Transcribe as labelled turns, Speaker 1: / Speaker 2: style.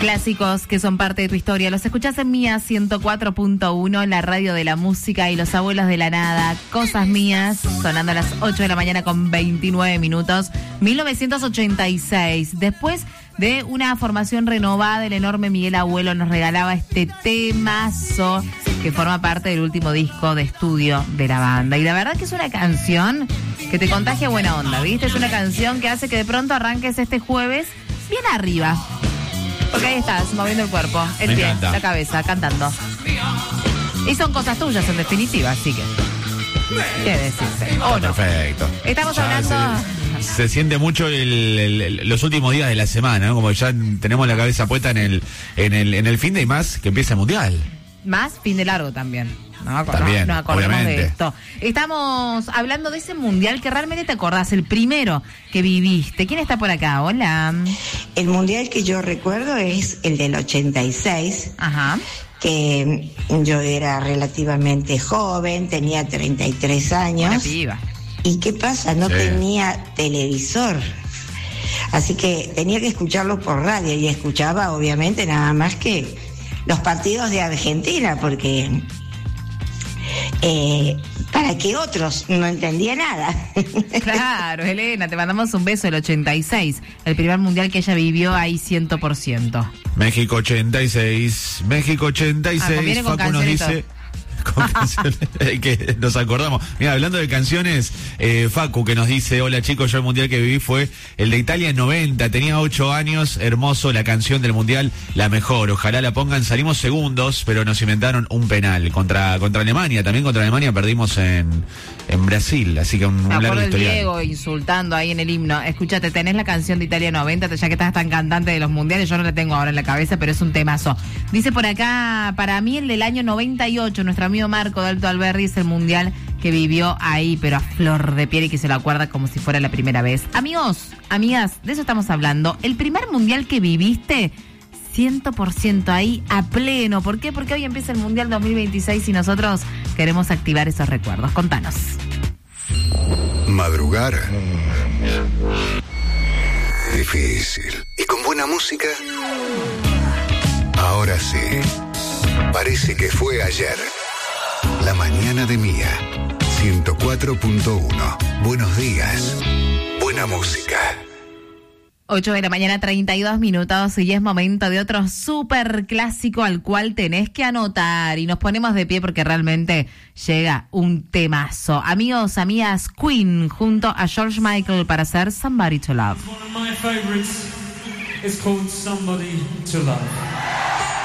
Speaker 1: Clásicos que son parte de tu historia. Los escuchás en Mía 104.1, la radio de la música y los abuelos de la nada. Cosas mías, sonando a las 8 de la mañana con 29 minutos. 1986. Después de una formación renovada, el enorme Miguel Abuelo nos regalaba este temazo que forma parte del último disco de estudio de la banda. Y la verdad que es una canción que te contagia buena onda, ¿viste? Es una canción que hace que de pronto arranques este jueves bien arriba. Porque ahí estás, moviendo el cuerpo, el
Speaker 2: Me
Speaker 1: pie,
Speaker 2: encanta.
Speaker 1: la cabeza, cantando. Y son cosas tuyas, en definitiva, así que... ¿qué decirse? ¿O no?
Speaker 2: Perfecto.
Speaker 1: Estamos
Speaker 2: Ya
Speaker 1: hablando...
Speaker 2: Se siente mucho los últimos días de la semana, ¿no? Como ya tenemos la cabeza puesta en el fin de y más que empieza el Mundial.
Speaker 1: Más fin de largo también.
Speaker 2: También,
Speaker 1: nos acordamos
Speaker 2: obviamente.
Speaker 1: de esto. Estamos hablando de ese mundial que realmente te acordás, el primero que viviste. ¿Quién está por acá? Hola.
Speaker 3: El mundial que yo recuerdo es el del 86,
Speaker 1: Ajá.
Speaker 3: que yo era relativamente joven, tenía 33
Speaker 1: Una
Speaker 3: años.
Speaker 1: piba.
Speaker 3: ¿Y qué pasa? No
Speaker 2: Sí.
Speaker 3: tenía televisor. Así que tenía que escucharlo por radio y escuchaba obviamente nada más que los partidos de Argentina, porque para que otros no entendía nada.
Speaker 1: Claro, Elena, te mandamos un beso. El 86, el primer mundial que ella vivió ahí 100%.
Speaker 2: México 86, México 86,
Speaker 1: conviene con
Speaker 2: Facu nos
Speaker 1: canciones
Speaker 2: dice... Con canciones que nos acordamos. Mira, hablando de canciones, Facu que nos dice: hola chicos, yo el mundial que viví fue el de Italia en 90, tenía 8 años, hermoso, la canción del mundial, la mejor, ojalá la pongan. Salimos segundos, pero nos inventaron un penal contra Alemania, también contra Alemania perdimos en Brasil, así que un
Speaker 1: Me
Speaker 2: largo
Speaker 1: acuerdo del
Speaker 2: historial.
Speaker 1: Diego insultando ahí en el himno. Escúchate, tenés la canción de Italia 90, ya que estás tan cantante de los mundiales, yo no la tengo ahora en la cabeza, pero es un temazo. Dice por acá, para mí el del año 98, nuestro amigo Marco de Alto Alberri, es el mundial que vivió ahí, pero a flor de piel y que se lo acuerda como si fuera la primera vez. Amigos, amigas, de eso estamos hablando. El primer mundial que viviste, 100% ahí a pleno. ¿Por qué? Porque hoy empieza el Mundial 2026 y nosotros queremos activar esos recuerdos. Contanos.
Speaker 4: Madrugar. Difícil. ¿Y con buena música? Ahora sí. Parece que fue ayer. La mañana de Mía. 104.1. Buenos días. Buena música.
Speaker 1: 8 de la mañana, 32 minutos, y es momento de otro súper clásico al cual tenés que anotar. Y nos ponemos de pie porque realmente llega un temazo. Amigos, amigas, Queen junto a George Michael para hacer Somebody to Love.
Speaker 5: One of my favorites is called Somebody to Love.